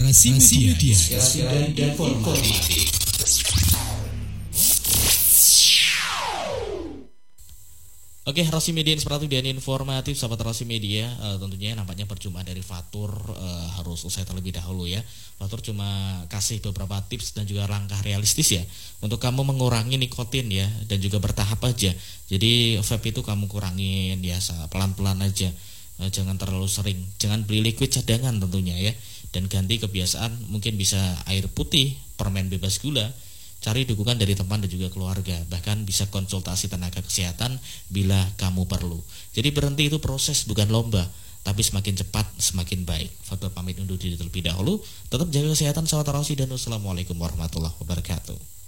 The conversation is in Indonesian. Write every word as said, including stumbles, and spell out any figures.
Rasi Media, inspirasi dan informatif. Oke, Rasi Media inspiratif dan informatif, sahabat Rasi Media. Uh, tentunya nampaknya perjumpaan dari Fatur uh, harus usai terlebih dahulu ya. Fatur cuma kasih beberapa tips dan juga langkah realistis ya untuk kamu mengurangi nikotin ya, dan juga bertahap aja. Jadi vape itu kamu kurangin ya pelan-pelan aja. Uh, jangan terlalu sering. Jangan beli liquid cadangan tentunya ya. Dan ganti kebiasaan, mungkin bisa air putih, permen bebas gula. Cari dukungan dari teman dan juga keluarga. Bahkan bisa konsultasi tenaga kesehatan bila kamu perlu. Jadi berhenti itu proses, bukan lomba. Tapi semakin cepat semakin baik. Fatur pamit undur diri terlebih dahulu. Tetap jaga kesehatan, sahabat Rasi, dan wassalamualaikum warahmatullahi wabarakatuh.